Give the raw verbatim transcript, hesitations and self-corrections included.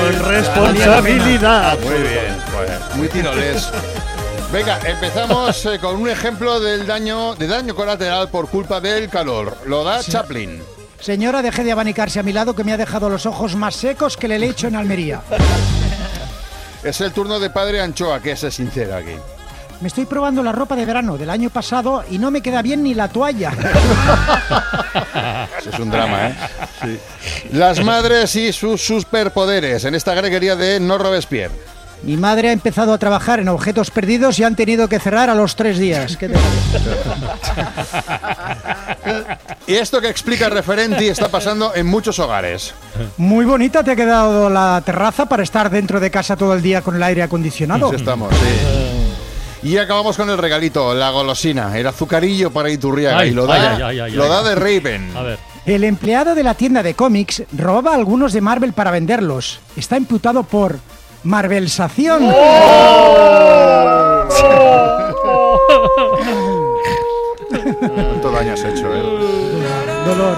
con responsabilidad. Muy bien, pues, muy tiroles. Venga, empezamos eh, con un ejemplo del daño, de daño colateral por culpa del calor. Lo da sí. Chaplin. Señora, deje de abanicarse a mi lado, que me ha dejado los ojos más secos que el helecho en Almería. Es el turno de Padre Anchoa, que es sincero aquí. Me estoy probando la ropa de verano del año pasado y no me queda bien ni la toalla. Eso es un drama, ¿eh? Sí. Las madres y sus superpoderes en esta greguería de No Robespierre. Mi madre ha empezado a trabajar en objetos perdidos y han tenido que cerrar a los tres días. ¿Qué te parece? Y esto que explica el referente está pasando en muchos hogares. Muy bonita te ha quedado la terraza para estar dentro de casa todo el día con el aire acondicionado. Sí estamos, sí. Y acabamos con el regalito, la golosina, el azucarillo para Iturriaga. Ay, y lo da, ay, ay, ay, lo da de Raven. A ver. El empleado de la tienda de cómics robaba algunos de Marvel para venderlos. Está imputado por Marvelsación. ¡Oh! ¡Oh! ¿Cuánto daño has hecho, eh? Dolor.